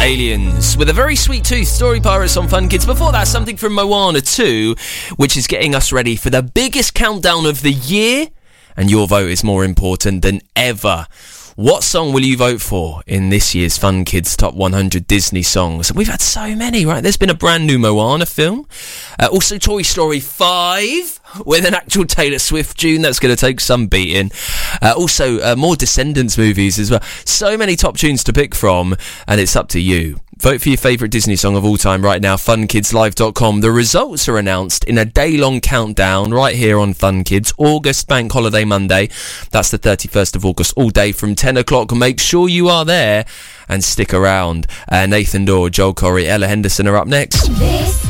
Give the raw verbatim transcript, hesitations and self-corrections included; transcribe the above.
Aliens with a very sweet tooth. Story Pirates on Fun Kids. Before that, something from Moana two, which is getting us ready for the biggest countdown of the year. And your vote is more important than ever. What song will you vote for in this year's Fun Kids Top one hundred Disney songs? We've had so many, right? There's been a brand new Moana film. Uh, also Toy Story five with an actual Taylor Swift tune that's going to take some beating. Uh, also, uh, more Descendants movies as well. So many top tunes to pick from, and it's up to you. Vote for your favourite Disney song of all time right now, fun kids live dot com. The results are announced in a day-long countdown right here on Fun Kids. August Bank Holiday Monday. That's the thirty-first of August, all day from ten o'clock. Make sure you are there and stick around. Uh, Nathan Dorr, Joel Corey, Ella Henderson are up next. This